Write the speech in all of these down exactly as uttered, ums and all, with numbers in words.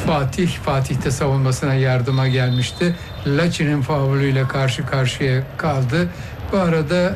Fatih, Fatih de savunmasına yardıma gelmişti. Laçi'nin faulüyle karşı karşıya kaldı. Bu arada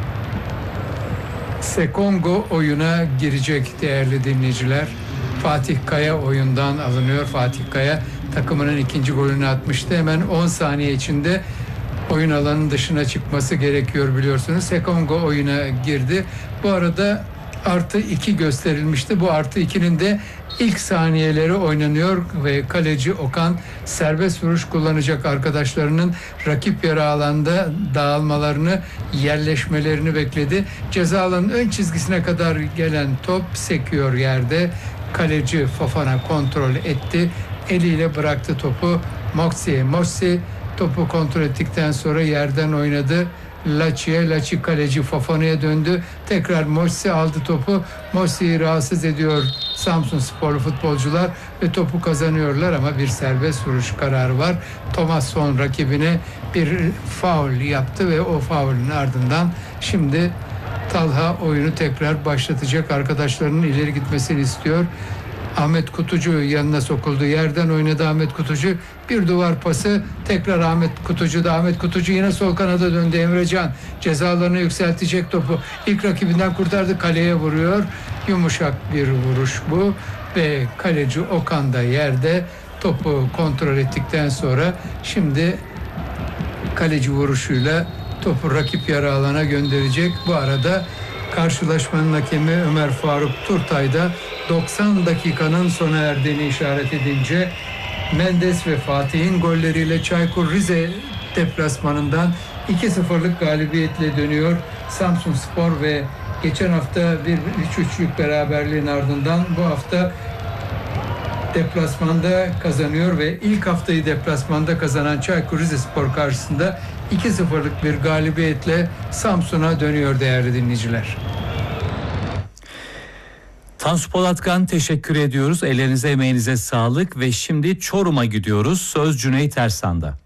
Sekongo oyuna girecek değerli dinleyiciler. Fatih Kaya oyundan alınıyor. Fatih Kaya takımının ikinci golünü atmıştı. Hemen on saniye içinde oyun alanının dışına çıkması gerekiyor biliyorsunuz. Sekongo oyuna girdi. Bu arada artı iki gösterilmişti. Bu artı ikinin de ilk saniyeleri oynanıyor ve kaleci Okan serbest vuruş kullanacak arkadaşlarının rakip yarı alanda dağılmalarını, yerleşmelerini bekledi. Ceza alanının ön çizgisine kadar gelen top sekiyor yerde. Kaleci Fofana kontrol etti. Eliyle bıraktı topu Moxi'ye. Moxi topu kontrol ettikten sonra yerden oynadı. Laçi'ye, Laçi kaleci Fofana'ya döndü. Tekrar Moxi aldı topu. Moxi'yi rahatsız ediyor Samsunsporlu futbolcular ve topu kazanıyorlar ama bir serbest vuruş kararı var. Thomasson rakibine bir faul yaptı ve o faulün ardından şimdi Talha oyunu tekrar başlatacak. Arkadaşlarının ileri gitmesini istiyor. Ahmet Kutucu yanına sokuldu. Yerden oynadı Ahmet Kutucu. Bir duvar pası. Tekrar Ahmet Kutucu da Ahmet Kutucu yine sol kanada döndü. Emrecan cezalarını yükseltecek topu. İlk rakibinden kurtardı. Kaleye vuruyor. Yumuşak bir vuruş bu. Ve kaleci Okan da yerde topu kontrol ettikten sonra şimdi kaleci vuruşuyla topu rakip yarı alana gönderecek. Bu arada karşılaşmanın hakemi Ömer Faruk Turtay da doksan dakikanın sona erdiğini işaret edince Mendes ve Fatih'in golleriyle Çaykur Rize deplasmanından iki sıfırlık galibiyetle dönüyor Samsunspor ve geçen hafta bir üç üçlük beraberliğin ardından bu hafta deplasmanda kazanıyor ve ilk haftayı deplasmanda kazanan Çaykur Rizespor karşısında iki sıfırlık bir galibiyetle Samsun'a dönüyor değerli dinleyiciler. Tansu Polatkan teşekkür ediyoruz. Ellerinize emeğinize sağlık ve şimdi Çorum'a gidiyoruz. Söz Cüneyt Ersan'da.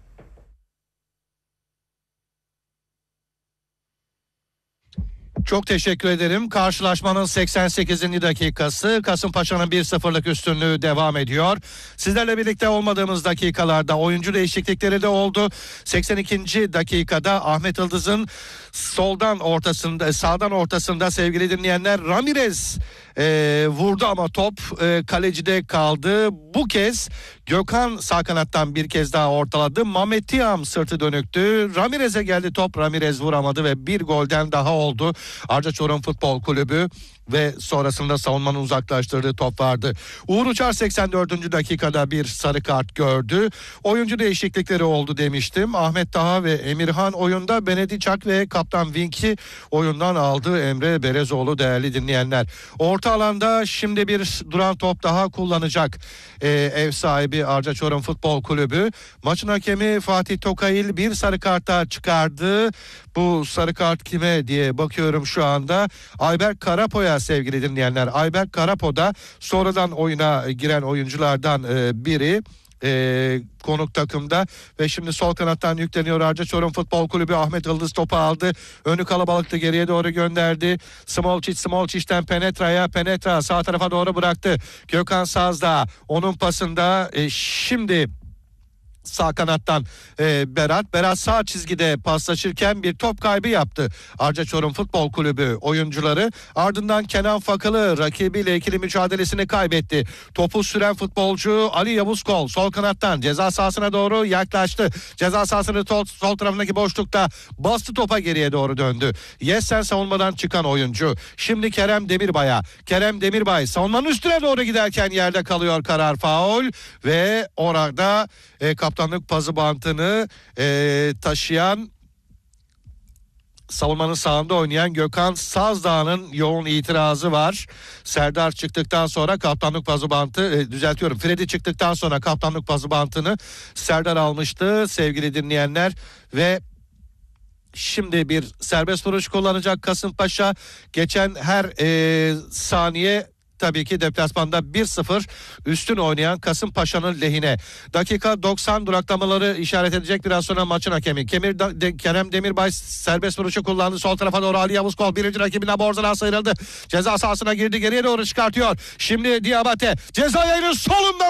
Çok teşekkür ederim. Karşılaşmanın seksen sekizinci dakikası, Kasımpaşa'nın bir sıfırlık üstünlüğü devam ediyor. Sizlerle birlikte olmadığımız dakikalarda oyuncu değişiklikleri de oldu. seksen ikinci dakikada Ahmet Yıldız'ın soldan ortasında, sağdan ortasında sevgili dinleyenler Ramirez e, vurdu ama top e, kalecide kaldı. Bu kez Gökhan sağ kanattan bir kez daha ortaladı. Mehmet Tiam sırtı dönüktü. Ramirez'e geldi top. Ramirez vuramadı ve bir golden daha oldu. Arca Çorum Futbol Kulübü ve sonrasında savunmanın uzaklaştırdığı top vardı. Uğur Uçar seksen dördüncü dakikada bir sarı kart gördü. Oyuncu değişiklikleri oldu demiştim. Ahmet Taha ve Emirhan oyunda, Benediçak ve Kaptan Vinki oyundan aldı. Emre Berezoğlu değerli dinleyenler. Orta alanda şimdi bir duran top daha kullanacak ee, ev sahibi Arca Çorum Futbol Kulübü. Maçın hakemi Fatih Tokayil bir sarı kart daha çıkardı. Bu sarı kart kime diye bakıyorum şu anda. Ayberk Karapo'ya sevgili dinleyenler. Ayberk Karapo da sonradan oyuna giren oyunculardan e, biri. E, konuk takımda ve şimdi sol kanattan yükleniyor Arca Çorum Futbol Kulübü. Ahmet Yıldız topu aldı. Önü kalabalıktı, geriye doğru gönderdi. Smolcic, Smolcic'ten Penetra'ya, Penetra sağ tarafa doğru bıraktı. Gökhan Sazdağ onun pasında e, şimdi sağ kanattan e, Berat. Berat sağ çizgide paslaşırken bir top kaybı yaptı Arca Çorum Futbol Kulübü oyuncuları. Ardından Kenan Fakılı rakibiyle ikili mücadelesini kaybetti. Topu süren futbolcu Ali Yavuzkol sol kanattan ceza sahasına doğru yaklaştı. Ceza sahasının sol, sol tarafındaki boşlukta bastı, topa geriye doğru döndü. Yessen savunmadan çıkan oyuncu. Şimdi Kerem Demirbay'a. Kerem Demirbay savunmanın üstüne doğru giderken yerde kalıyor, karar faul ve orada e, kaptanlık pazı bantını e, taşıyan, savunmanın sağında oynayan Gökhan Sazdağ'ın yoğun itirazı var. Serdar çıktıktan sonra kaptanlık pazı bantı e, düzeltiyorum. Freddy çıktıktan sonra kaptanlık pazı bantını Serdar almıştı sevgili dinleyenler ve şimdi bir serbest vuruş kullanacak Kasımpaşa. Geçen her e, saniye tabii ki deplasmanda bir sıfır üstün oynayan Kasımpaşa'nın lehine. Dakika doksan duraklamaları işaret edecek biraz sonra maçın hakemi. Kemir de, Kerem Demirbay serbest vuruşu kullandı. Sol tarafa doğru Ali Yavuzkol birinci rakibine borzadan sıyrıldı. Ceza sahasına girdi, geriye doğru çıkartıyor. Şimdi Diabate ceza yayının solundan